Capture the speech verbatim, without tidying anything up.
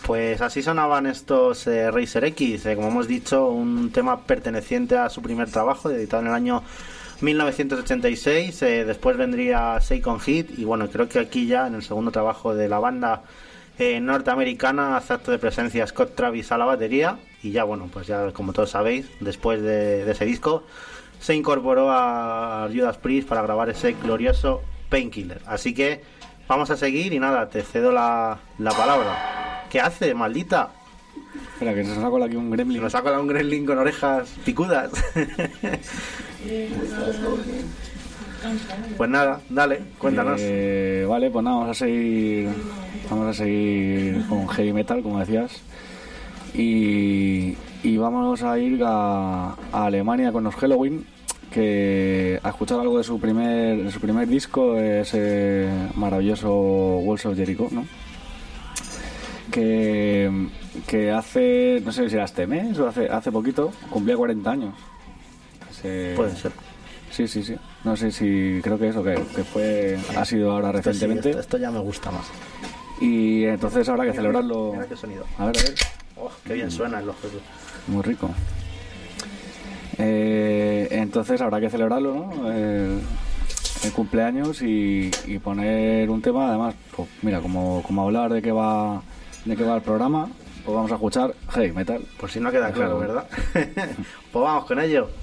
Pues así sonaban estos eh, Racer X, eh, como hemos dicho, un tema perteneciente a su primer trabajo, editado en el año mil novecientos ochenta y seis. Eh, después vendría Second Hit, y bueno, creo que aquí ya en el segundo trabajo de la banda eh, norteamericana hace acto de presencia Scott Travis a la batería, y ya bueno, pues ya como todos sabéis, después de, de ese disco se incorporó a Judas Priest para grabar ese glorioso Painkiller. Así que vamos a seguir y nada, te cedo la, la palabra. ¿Qué hace, maldita? Espera, que se nos ha colado aquí un gremlin. Nos ha colado un gremlin con orejas picudas. Pues nada, dale, cuéntanos. Eh, vale, pues nada, vamos a seguir vamos a seguir con heavy metal, como decías. Y, y vamos a ir a, a Alemania con los Helloween, que a escuchar algo de su primer de su primer disco, ese maravilloso Walls of Jericho, ¿no? Que, que hace, no sé si era este mes o hace, hace poquito, cumplía cuarenta años. Ese, Puede ser. Sí, sí, sí. No sé si, creo que eso, que, que fue, ha sido ahora Esto, sí, recientemente. esto, esto ya me gusta más. Y entonces habrá que Mira, celebrarlo. mira qué sonido. A ver, a ver. Oh, qué bien suena en los juegos. Muy rico. Eh, entonces habrá que celebrarlo, ¿no? El, el cumpleaños y, y poner un tema, además, pues mira, como, como hablar de qué va de qué va el programa, pues vamos a escuchar heavy metal. Por si no queda claro, ¿verdad? Pues vamos con ello.